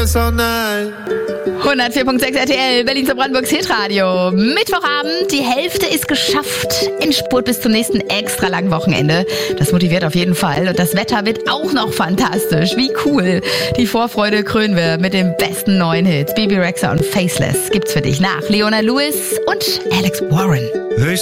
104.6 RTL, Berlin zu Brandenburgs Hitradio. Mittwochabend, die Hälfte ist geschafft. Endspurt bis zum nächsten extra langen Wochenende. Das motiviert auf jeden Fall. Und das Wetter wird auch noch fantastisch. Wie cool. Die Vorfreude krönen wir mit den besten neuen Hits. Bebe Rexha und Faceless gibt's für dich nach Leona Lewis und Alex Warren.